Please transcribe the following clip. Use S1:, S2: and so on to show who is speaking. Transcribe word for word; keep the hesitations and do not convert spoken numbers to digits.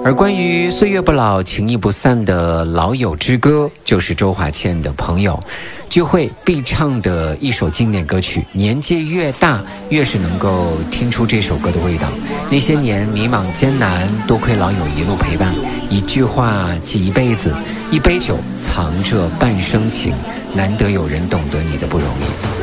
S1: 而关于岁月不老情谊不散的老友之歌，就是周华健的《朋友》，聚会必唱的一首经典歌曲。年纪越大，越是能够听出这首歌的味道。那些年迷茫艰难，多亏老友一路陪伴，一句话记一辈子，一杯酒藏着半生情，难得有人懂得你的不容易。